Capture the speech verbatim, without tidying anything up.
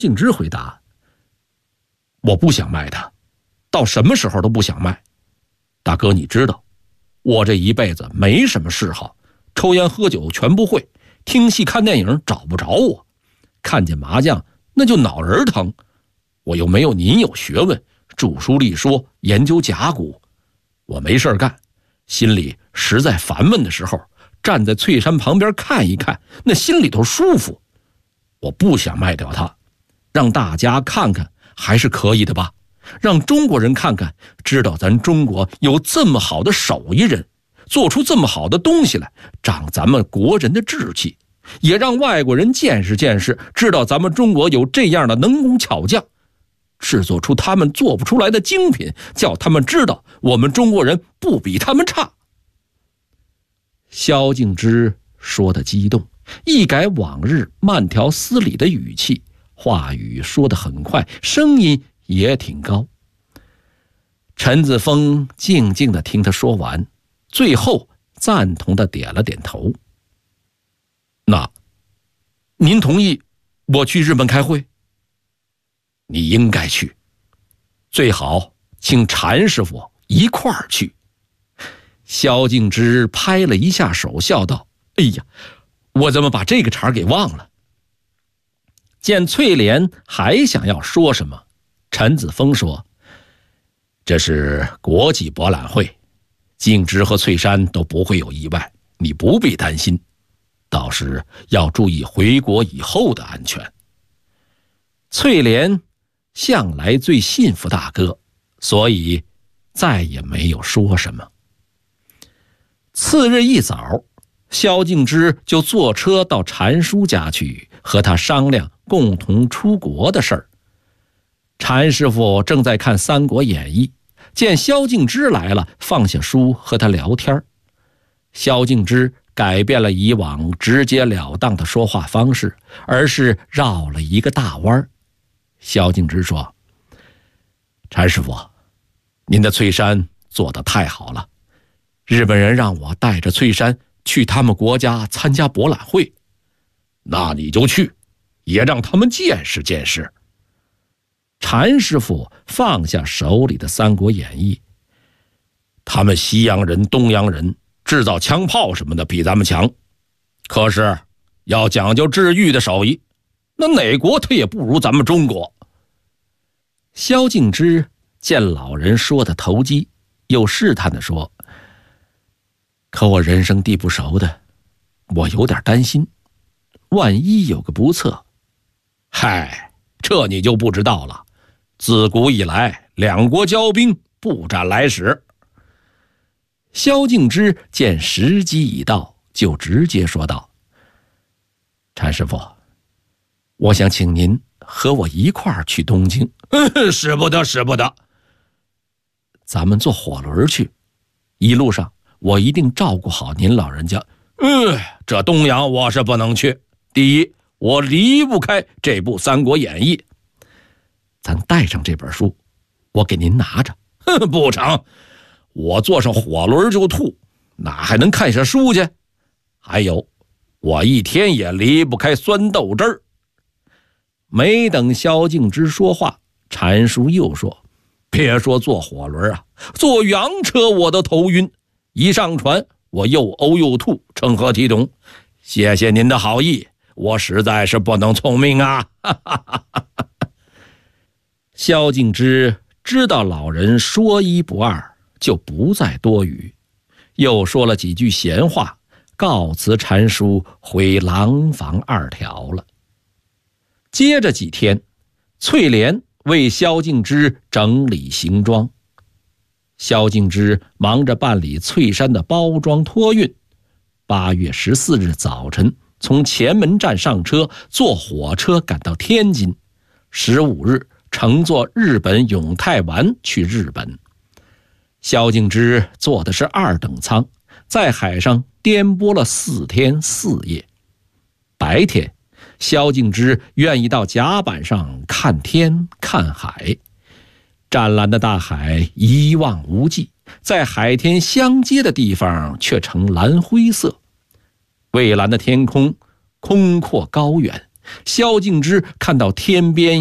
敬之回答：我不想卖它，到什么时候都不想卖。大哥，你知道我这一辈子没什么嗜好，抽烟喝酒全不会，听戏看电影找不着我，看见麻将那就脑仁疼。我又没有您有学问，著书立说，研究甲骨。我没事干，心里实在烦闷的时候，站在翠山旁边看一看，那心里头舒服。我不想卖掉它，让大家看看还是可以的吧，让中国人看看，知道咱中国有这么好的手艺人，做出这么好的东西来，长咱们国人的志气，也让外国人见识见识，知道咱们中国有这样的能工巧匠，制作出他们做不出来的精品，叫他们知道我们中国人不比他们差。萧敬之说得激动，一改往日慢条斯理的语气，话语说得很快，声音也挺高。陈子峰静静地听他说完，最后赞同地点了点头。那您同意我去日本开会？你应该去，最好请禅师傅一块儿去。萧敬之拍了一下手，笑道：哎呀，我怎么把这个茬给忘了。见翠莲还想要说什么，陈子峰说：这是国际博览会，敬之和翠山都不会有意外，你不必担心，倒是要注意回国以后的安全。翠莲向来最信服大哥，所以再也没有说什么。次日一早，萧敬之就坐车到禅叔家去，和他商量共同出国的事儿。禅师傅正在看《三国演义》，见萧敬之来了，放下书和他聊天。萧敬之改变了以往直截了当的说话方式，而是绕了一个大弯。萧敬之说：禅师傅，您的翠山做得太好了，日本人让我带着翠山去他们国家参加博览会，那你就去，也让他们见识见识。禅师傅放下手里的《三国演义》，他们西洋人东洋人制造枪炮什么的比咱们强，可是要讲究治愈的手艺，那哪国他也不如咱们中国。萧敬之见老人说的投机，又试探地说：可我人生地不熟的，我有点担心，万一有个不测。嗨，这你就不知道了，自古以来两国交兵，不斩来使。萧敬之见时机已到，就直接说道：禅师傅，我想请您和我一块儿去东京。使不得使不得，咱们坐火轮去，一路上我一定照顾好您老人家。嗯，这东洋我是不能去，第一，我离不开这部《三国演义》，咱带上这本书，我给您拿着。哼，不成，我坐上火轮就吐，哪还能看下书去？还有，我一天也离不开酸豆汁儿。没等萧敬之说话，禅叔又说：别说坐火轮啊，坐洋车我都头晕，一上船我又呕又吐，成何体统？谢谢您的好意，我实在是不能从命啊。萧敬之知道老人说一不二，就不再多语，又说了几句闲话，告辞禅叔回廊坊二条了。接着几天，翠莲为萧敬之整理行装，萧敬之忙着办理翠山的包装托运。八月十四日早晨，从前门站上车，坐火车赶到天津。十五日乘坐日本永泰丸去日本。萧敬之坐的是二等舱，在海上颠簸了四天四夜。白天，萧敬之愿意到甲板上看天看海，湛蓝的大海一望无际，在海天相接的地方却呈蓝灰色。蔚蓝的天空空阔高远， 萧敬之看到天边